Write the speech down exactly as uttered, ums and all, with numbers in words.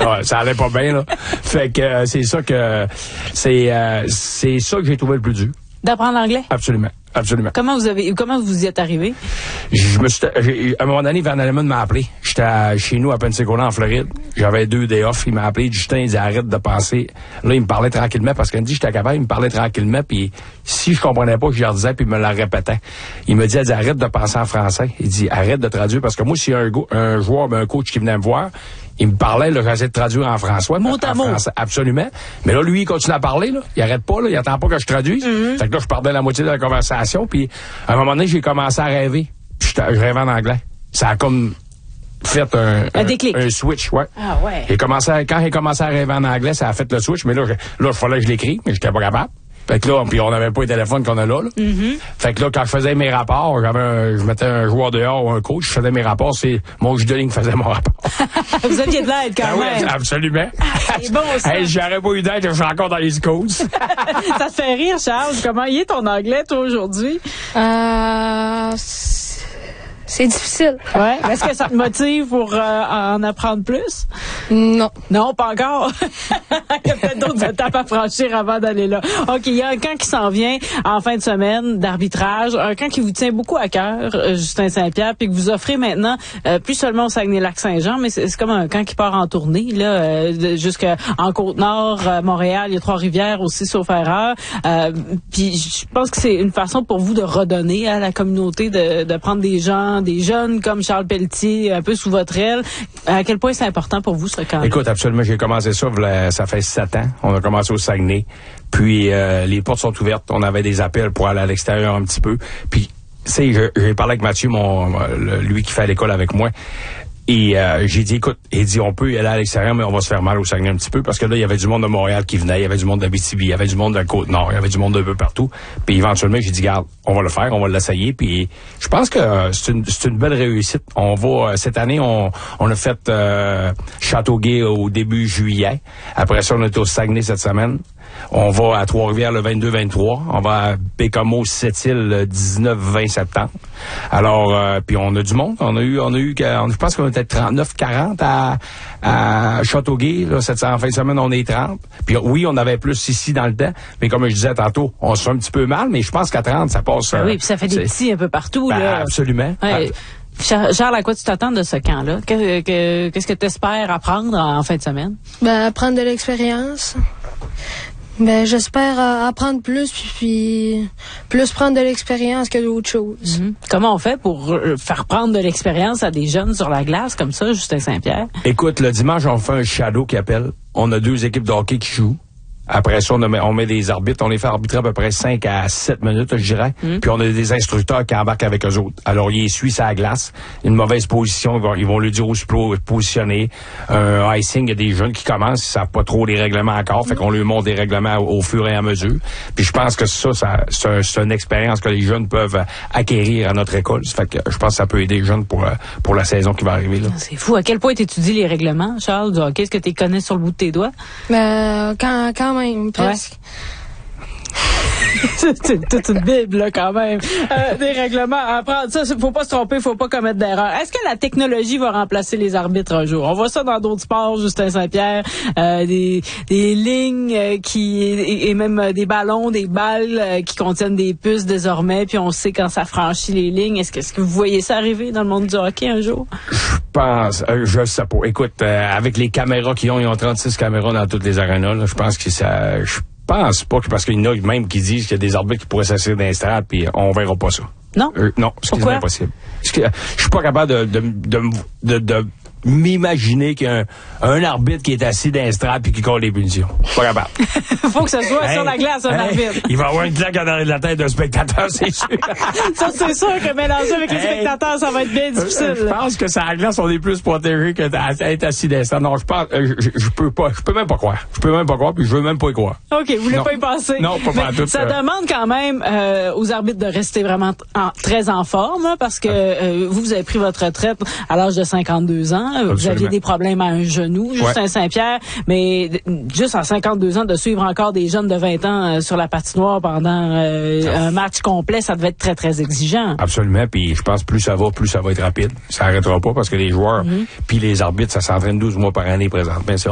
Ouais, ça allait pas bien, là. Fait que euh, c'est ça que c'est euh, c'est ça que j'ai trouvé le plus dur. D'apprendre l'anglais? Absolument. Absolument. Comment vous avez, comment vous y êtes arrivé? Je me suis, j'ai, à un moment donné, Van Alleman m'a appelé. J'étais à, chez nous à Pensacola, en Floride. J'avais deux day off. Il m'a appelé. Justin, il dit, arrête de penser. Là, il me parlait tranquillement parce qu'il me dit, j'étais capable. Il me parlait tranquillement. Puis, si je comprenais pas, je lui disais, puis il me la répétait. Il me dit, elle dit, arrête de penser en français. Il dit, arrête de traduire parce que moi, s'il y a un, go- un joueur, ben, un coach qui venait me voir, il me parlait, là, j'essayais de traduire en français. Mot à en mot. Français, absolument. Mais là, lui, il continue à parler, là. Il arrête pas, là. Il attend pas que je traduise. Mm-hmm. Fait que là, je perdais la moitié de la conversation. Puis, à un moment donné, j'ai commencé à rêver. Puis, je rêvais en anglais. Ça a comme fait un, un, déclic. un, un switch, ouais. Ah, ouais. J'ai commencé à, quand j'ai commencé à rêver en anglais, ça a fait le switch. Mais là, je, là, il fallait que je l'écris, mais j'étais pas capable. Fait que là, puis on n'avait pas les téléphones qu'on a là, là. Mm-hmm. Fait que là, quand je faisais mes rapports, j'avais un, je mettais un joueur dehors ou un coach, je faisais mes rapports, c'est mon juge de ligne qui faisait mon rapport. Vous aviez de l'aide quand ben même. Oui, absolument. Ah, c'est bon, ça. Hey, j'aurais pas eu d'aide, je suis encore dans les codes. Ça te fait rire, Charles. Comment y est ton anglais, toi, aujourd'hui? Euh... C'est difficile. Ouais. Est-ce que ça te motive pour euh, en apprendre plus? Non. Non, pas encore. Il y a peut-être d'autres étapes à franchir avant d'aller là. OK, il y a un camp qui s'en vient en fin de semaine d'arbitrage, un camp qui vous tient beaucoup à cœur, euh, Justin Saint-Pierre, puis que vous offrez maintenant, euh, plus seulement au Saguenay-Lac-Saint-Jean, mais c'est, c'est comme un camp qui part en tournée, là, euh, jusqu'en Côte-Nord, euh, Montréal, il y a Trois-Rivières aussi, sauf erreur. Euh, puis je pense que c'est une façon pour vous de redonner à la communauté, de, de prendre des gens, des jeunes comme Charles Pelletier, un peu sous votre aile. À quel point c'est important pour vous, ce camp-là? Écoute, absolument, j'ai commencé ça, ça fait sept ans. On a commencé au Saguenay. Puis, euh, les portes sont ouvertes. On avait des appels pour aller à l'extérieur un petit peu. Puis, tu sais, j'ai parlé avec Mathieu, mon, le, lui qui fait à l'école avec moi. Et euh, j'ai dit, écoute, il dit, on peut y aller à l'extérieur, mais on va se faire mal au Saguenay un petit peu, parce que là, il y avait du monde de Montréal qui venait, il y avait du monde d'Abitibi, il y avait du monde de la Côte-Nord, il y avait du monde de peu partout. Puis éventuellement, j'ai dit, garde, on va le faire, on va l'essayer. Puis je pense que euh, c'est une, c'est une belle réussite. On va, euh, cette année, on, on a fait euh, Châteauguay au début juillet. Après ça, on est au Saguenay cette semaine. On va à Trois-Rivières le vingt-deux vingt-trois. On va à Bécomo, Sept-Îles le dix-neuf vingt septembre. Alors, euh, puis on a du monde. On a eu, on a eu, je pense qu'on était trente-neuf quarante à, à Châteauguay. Là, cette en fin de semaine, on est trente. Puis oui, on avait plus ici dans le temps. Mais comme je disais tantôt, on se fait un petit peu mal. Mais je pense qu'à trente, ça passe. Ben oui, puis ça fait des petits un peu partout. Ben, là. Absolument. Ouais. Charles, à quoi tu t'attends de ce camp-là? Qu'est-ce que tu espères apprendre en fin de semaine? Ben, apprendre de l'expérience. Ben, j'espère euh, apprendre plus, puis, puis plus prendre de l'expérience que d'autres choses. Mm-hmm. Comment on fait pour euh, faire prendre de l'expérience à des jeunes sur la glace comme ça, Justin Saint-Pierre? Écoute, le dimanche, on fait un shadow qui appelle. On a deux équipes de hockey qui jouent. Après ça, on met, on met des arbitres. On les fait arbitrer à peu près cinq à sept minutes, je dirais. Mm. Puis on a des instructeurs qui embarquent avec eux autres. Alors, ils suivent sa glace. Une mauvaise position, ils vont, ils vont lui dire où se positionner. Un euh, icing, il y a des jeunes qui commencent, ils savent pas trop les règlements encore. Fait qu'on lui montre des règlements au, au fur et à mesure. Puis je pense que ça, ça c'est, un, c'est une expérience que les jeunes peuvent acquérir à notre école. Fait que je pense que ça peut aider les jeunes pour, pour la saison qui va arriver, là. C'est fou. À quel point tu étudies les règlements, Charles, du hockey? Est-ce que tu les connais sur le bout de tes doigts? Ben, quand, quand même, presque. Ouais. C'est toute une bible, là, quand même. Euh, des règlements à apprendre. Ça, faut pas se tromper, faut pas commettre d'erreur. Est-ce que la technologie va remplacer les arbitres un jour? On voit ça dans d'autres sports, Justin Saint-Pierre, euh, des, des lignes euh, qui, et, et même euh, des ballons, des balles euh, qui contiennent des puces désormais, puis on sait quand ça franchit les lignes. Est-ce que, est-ce que vous voyez ça arriver dans le monde du hockey un jour? Je pense, euh, je sais pas. Écoute, euh, avec les caméras qu'ils ont, ils ont trente-six caméras dans toutes les arénas, là, je pense que ça, je Je pense pas que parce qu'il y en a même qui disent qu'il y a des arbitres qui pourraient s'asseoir dans les strades, puis on verra pas ça. Non? Euh, non, c'est quasiment impossible. Je suis pas capable de, de, de, de, de m'imaginer qu'il y a un, un arbitre qui est assis dans les strades puis qui colle les punitions. Pas capable. Faut que ce soit hey, sur la glace, un hey, arbitre. Il va avoir une claque dans la tête d'un spectateur, c'est sûr. Ça, c'est sûr que mélanger avec hey, les spectateurs, ça va être bien difficile. Je pense que sur la glace, on est plus protégé que d'être assis dans les strades. Non, je pense, je, je, je peux pas, je peux même pas croire. Je peux même pas croire, puis je veux même pas y croire. OK, vous voulez non. pas y penser? Non, pas pas tout. Ça euh... demande quand même euh, aux arbitres de rester vraiment en, très en forme, hein, parce que euh, vous, vous avez pris votre retraite à l'âge de cinquante-deux ans. Absolument. Vous aviez des problèmes à un genou, Justin ouais. Saint-Pierre, mais juste à cinquante-deux ans, de suivre encore des jeunes de vingt ans euh, sur la patinoire pendant euh, un match complet, ça devait être très, très exigeant. Absolument, puis je pense plus ça va, plus ça va être rapide. Ça n'arrêtera pas parce que les joueurs mm-hmm. puis les arbitres, ça s'entraîne douze mois par année présentement.